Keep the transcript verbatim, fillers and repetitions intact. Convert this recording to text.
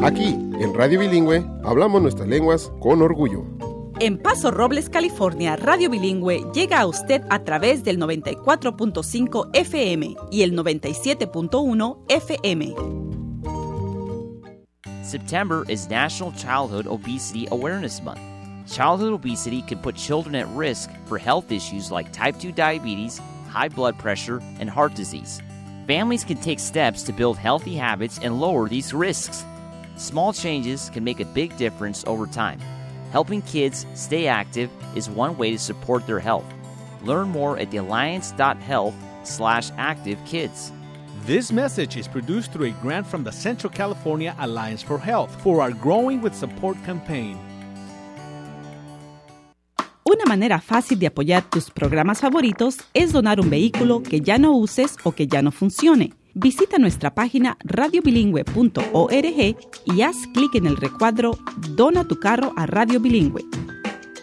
Aquí, en Radio Bilingüe, hablamos nuestras lenguas con orgullo. En Paso Robles, California, Radio Bilingüe llega a usted a través del noventa y cuatro punto cinco F M y el noventa y siete punto uno F M. September is National Childhood Obesity Awareness Month. Childhood obesity can put children at risk for health issues like type two diabetes, high blood pressure, and heart disease. Families can take steps to build healthy habits and lower these risks. Small changes can make a big difference over time. Helping kids stay active is one way to support their health. Learn more at thealliance.health slash active kids. This message is produced through a grant from the Central California Alliance for Health for our Growing with Support campaign. Una manera fácil de apoyar tus programas favoritos es donar un vehículo que ya no uses o que ya no funcione. Visita nuestra página radio bilingüe punto org y haz clic en el recuadro Dona tu carro a Radio Bilingüe.